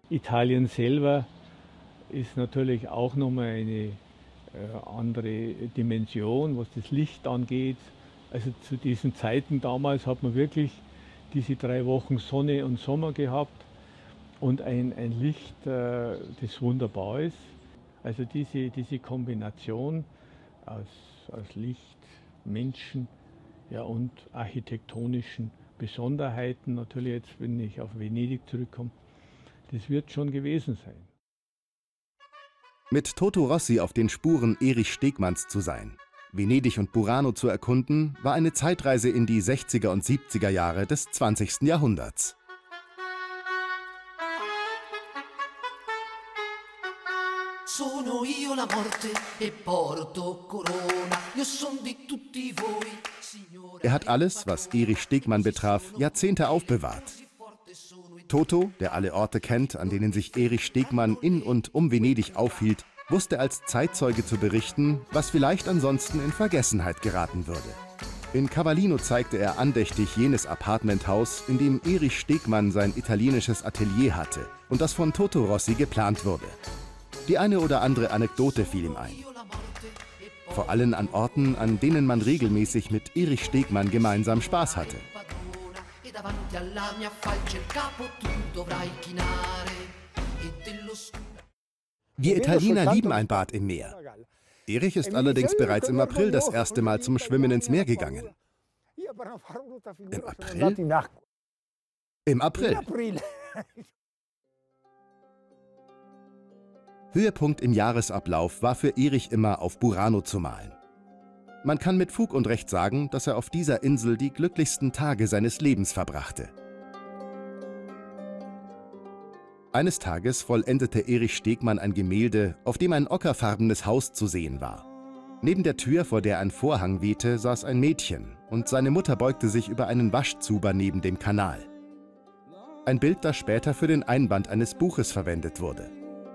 Italien selber ist natürlich auch nochmal eine andere Dimension, was das Licht angeht. Also zu diesen Zeiten damals hat man wirklich diese 3 Wochen Sonne und Sommer gehabt und ein Licht, das wunderbar ist. Also diese Kombination aus Licht, Menschen, ja, und architektonischen Besonderheiten, natürlich jetzt, wenn ich auf Venedig zurückkomme, das wird schon gewesen sein. Mit Toto Rossi auf den Spuren Erich Stegmanns zu sein, Venedig und Burano zu erkunden, war eine Zeitreise in die 60er und 70er Jahre des 20. Jahrhunderts. Sono io la morte e porto corona. Io son di tutti voi, signore. Er hat alles, was Erich Stegmann betraf, Jahrzehnte aufbewahrt. Toto, der alle Orte kennt, an denen sich Erich Stegmann in und um Venedig aufhielt, wusste als Zeitzeuge zu berichten, was vielleicht ansonsten in Vergessenheit geraten würde. In Cavallino zeigte er andächtig jenes Apartmenthaus, in dem Erich Stegmann sein italienisches Atelier hatte und das von Toto Rossi geplant wurde. Die eine oder andere Anekdote fiel ihm ein. Vor allem an Orten, an denen man regelmäßig mit Erich Stegmann gemeinsam Spaß hatte. Wir Italiener lieben ein Bad im Meer. Erich ist allerdings bereits im April das erste Mal zum Schwimmen ins Meer gegangen. Im April? Im April. Höhepunkt im Jahresablauf war für Erich immer, auf Burano zu malen. Man kann mit Fug und Recht sagen, dass er auf dieser Insel die glücklichsten Tage seines Lebens verbrachte. Eines Tages vollendete Erich Stegmann ein Gemälde, auf dem ein ockerfarbenes Haus zu sehen war. Neben der Tür, vor der ein Vorhang wehte, saß ein Mädchen und seine Mutter beugte sich über einen Waschzuber neben dem Kanal. Ein Bild, das später für den Einband eines Buches verwendet wurde.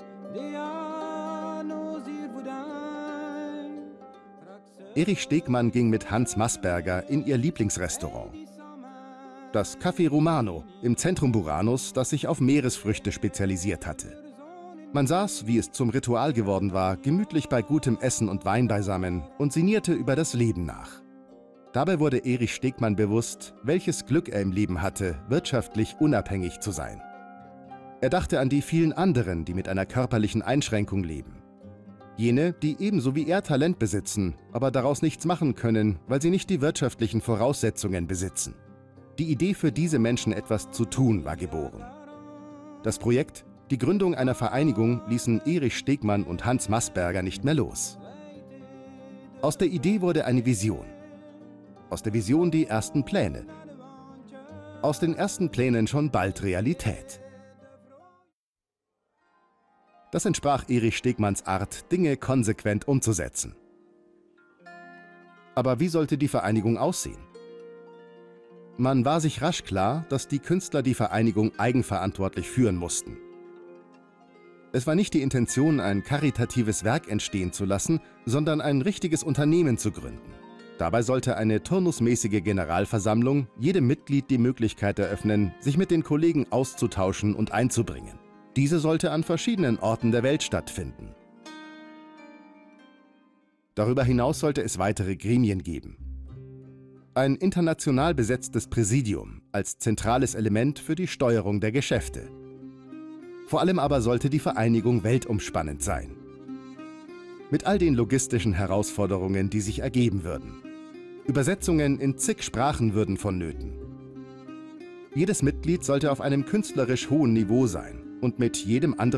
Erich Stegmann ging mit Hans Maßberger in ihr Lieblingsrestaurant. Das Café Romano im Zentrum Buranos, das sich auf Meeresfrüchte spezialisiert hatte. Man saß, wie es zum Ritual geworden war, gemütlich bei gutem Essen und Wein beisammen und sinnierte über das Leben nach. Dabei wurde Erich Stegmann bewusst, welches Glück er im Leben hatte, wirtschaftlich unabhängig zu sein. Er dachte an die vielen anderen, die mit einer körperlichen Einschränkung leben. Jene, die ebenso wie er Talent besitzen, aber daraus nichts machen können, weil sie nicht die wirtschaftlichen Voraussetzungen besitzen. Die Idee, für diese Menschen etwas zu tun, war geboren. Das Projekt, die Gründung einer Vereinigung, ließen Erich Stegmann und Hans Maßberger nicht mehr los. Aus der Idee wurde eine Vision. Aus der Vision die ersten Pläne. Aus den ersten Plänen schon bald Realität. Das entsprach Erich Stegmanns Art, Dinge konsequent umzusetzen. Aber wie sollte die Vereinigung aussehen? Man war sich rasch klar, dass die Künstler die Vereinigung eigenverantwortlich führen mussten. Es war nicht die Intention, ein karitatives Werk entstehen zu lassen, sondern ein richtiges Unternehmen zu gründen. Dabei sollte eine turnusmäßige Generalversammlung jedem Mitglied die Möglichkeit eröffnen, sich mit den Kollegen auszutauschen und einzubringen. Diese sollte an verschiedenen Orten der Welt stattfinden. Darüber hinaus sollte es weitere Gremien geben. Ein international besetztes Präsidium als zentrales Element für die Steuerung der Geschäfte. Vor allem aber sollte die Vereinigung weltumspannend sein. Mit all den logistischen Herausforderungen, die sich ergeben würden. Übersetzungen in zig Sprachen würden vonnöten. Jedes Mitglied sollte auf einem künstlerisch hohen Niveau sein und mit jedem anderen